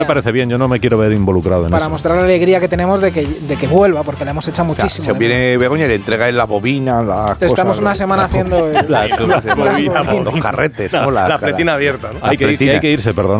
Me parece bien, yo no me quiero ver involucrado en eso. Para mostrar la alegría que tenemos de que vuelva, porque le hemos echado muchísimo. Se viene Begoña y le entrega en la bobina, las cosas. Estamos una semana haciendo los carretes, ¿no? La pretina abierta, ¿no? Hay que irse, perdón.